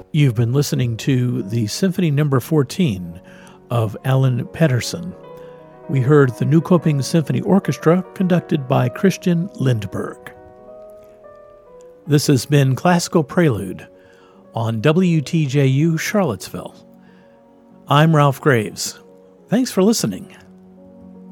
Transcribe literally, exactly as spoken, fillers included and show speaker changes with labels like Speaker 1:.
Speaker 1: You've been listening to the Symphony Number fourteen of Alan Pedersen. We heard the Nykoping Symphony Orchestra conducted by Christian Lindberg. This has been Classical Prelude on W T J U Charlottesville. I'm Ralph Graves. Thanks for listening.